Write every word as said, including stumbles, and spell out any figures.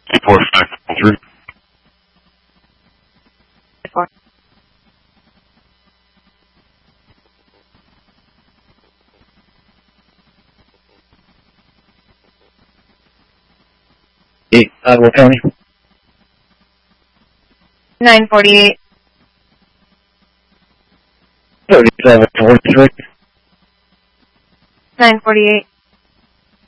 Four five three. Four. Eight, Ottawa County. Nine forty-eight. Thirty-seven twenty-three. Nine forty-eight.